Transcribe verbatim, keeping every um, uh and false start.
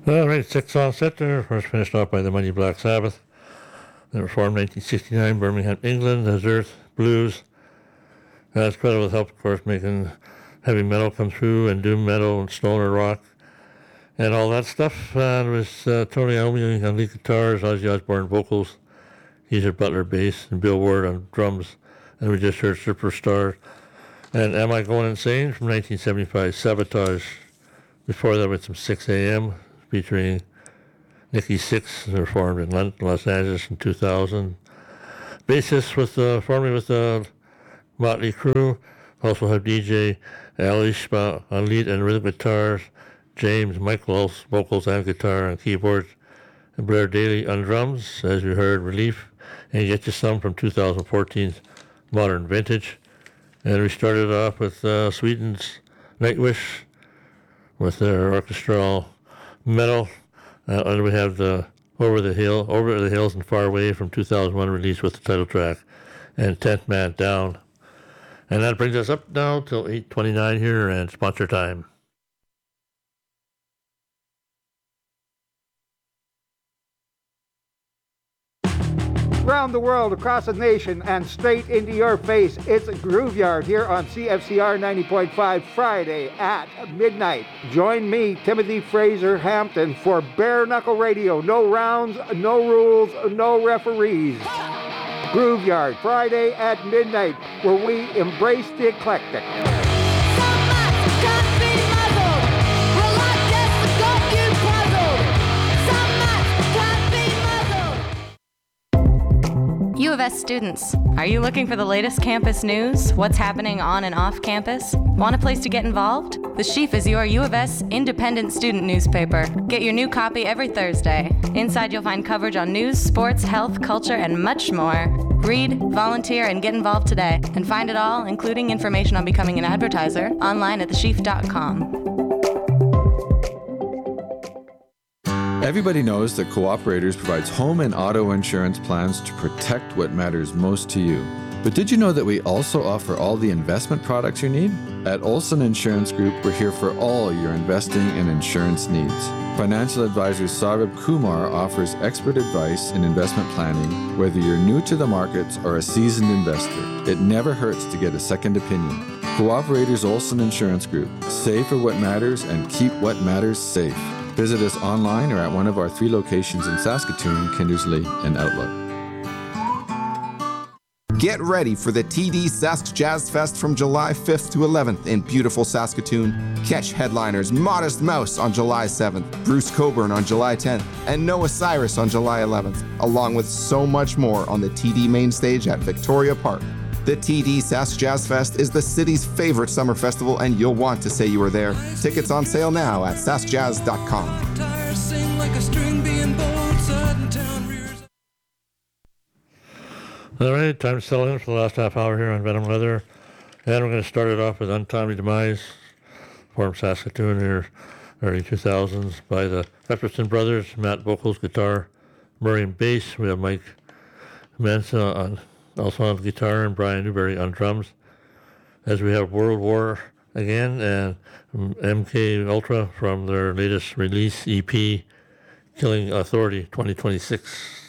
All right, six all set there. First finished off by the Mighty Black Sabbath. They were formed in nineteen sixty-nine, Birmingham, England, as Earth Blues. That's credible with help, of course, making heavy metal come through and doom metal and stoner rock and all that stuff. And it was uh, Tony Iommi on lead guitars, Ozzy Osbourne vocals, Geezer Butler bass, and Bill Ward on drums. And we just heard Superstar and Am I Going Insane from nineteen seventy-five, Sabotage. Before that, with some six a.m. featuring Nikki Sixx. They were formed in London, Los Angeles in two thousand. Bassist with uh, formerly with the Motley Crue. Also have D J Al Ishba on lead and rhythm guitars, James Michaels vocals and guitar and keyboards, and Blair Daly on drums, as you heard, Relief, and you get you some from two thousand fourteen's Modern Vintage. And we started off with uh, Sweden's Nightwish with their orchestral metal. Uh, and we have the Over the Hill, Over the Hills and Far Away from two thousand one release with the title track, and tenth Man Down. And that brings us up now till eight twenty-nine here and sponsor time. Around the world, across the nation, and straight into your face, it's Grooveyard here on C F C R ninety point five Friday at midnight. Join me, Timothy Fraser Hampton, for Bare Knuckle Radio. No rounds, no rules, no referees. Grooveyard, Friday at midnight, where we embrace the eclectic. U of S students, are you looking for the latest campus news? What's happening on and off campus? Want a place to get involved? The Sheaf is your U of S independent student newspaper. Get your new copy every Thursday. Inside you'll find coverage on news, sports, health, culture, and much more. Read, volunteer, and get involved today. And find it all, including information on becoming an advertiser, online at the sheaf dot com. Everybody knows that Cooperators provides home and auto insurance plans to protect what matters most to you. But did you know that we also offer all the investment products you need? At Olson Insurance Group, we're here for all your investing and insurance needs. Financial advisor Saurabh Kumar offers expert advice in investment planning, whether you're new to the markets or a seasoned investor. It never hurts to get a second opinion. Cooperators Olson Insurance Group. Save for what matters and keep what matters safe. Visit us online or at one of our three locations in Saskatoon, Kindersley, and Outlook. Get ready for the T D Sask Jazz Fest from July fifth to eleventh in beautiful Saskatoon. Catch headliners Modest Mouse on July seventh, Bruce Coburn on July tenth, and Noah Cyrus on July eleventh, along with so much more on the T D main stage at Victoria Park. The T D Sask Jazz Fest is the city's favorite summer festival, and you'll want to say you were there. Tickets on sale now at sask jazz dot com. All right, time to settle in for the last half hour here on Venom Leather. And we're going to start it off with Untimely Demise, formed Saskatoon here early two thousands by the Pepperson Brothers, Matt vocals, guitar, Murray and bass. We have Mike Mensa on, also on guitar, and Brian Newberry on drums. As we have World War again, and M K Ultra from their latest release, E P, Killing Authority twenty twenty-six.